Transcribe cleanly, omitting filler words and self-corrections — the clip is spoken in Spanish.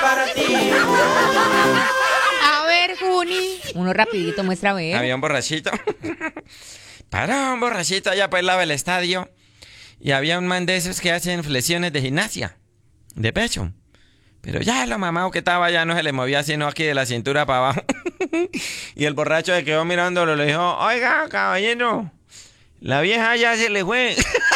para ti. A ver, Juni. Uno rapidito, muestra a ver. Había un borrachito. Paraba un borrachito allá por el lado del estadio. Y había un man de esos que hacen flexiones de gimnasia. De pecho. Pero ya lo mamado que estaba ya no se le movía sino aquí de la cintura para abajo. Y el borracho se quedó mirándolo y le dijo, oiga, caballero, la vieja ya se le fue.